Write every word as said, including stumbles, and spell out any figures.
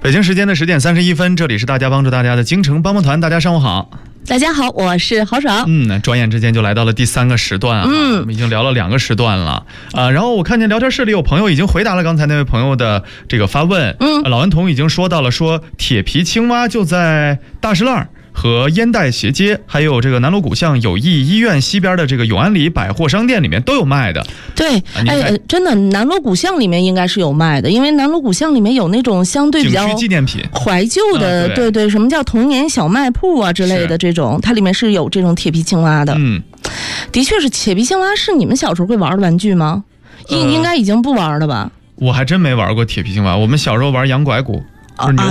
北京时间的十点三十一分，这里是大家帮助大家的京城帮帮团，大家上午好。 大家好，我是郝爽。 嗯，转眼之间就来到了第三个时段啊，嗯，我们已经聊了两个时段了啊、呃。然后我看见聊天室里有朋友已经回答了刚才那位朋友的这个发问，嗯，老顽童已经说到了，说铁皮青蛙就在大石烂和烟袋斜街，还有这个南锣鼓巷友谊医院西边的这个永安里百货商店里面都有卖的。 对，啊、哎，真的，南锣鼓巷里面应该是有卖的，因为南锣鼓巷里面有那种相对比较景区纪念品、 怀旧的，嗯、对, 对对，什么叫童年小卖铺啊之类的这种，它里面是有这种铁皮青蛙的。 嗯， 的确是，铁皮青蛙是你们小时候会玩的玩具吗？应、呃、应该已经不玩了吧？ 我还真没玩过铁皮青蛙，我们小时候玩洋拐鼓。 啊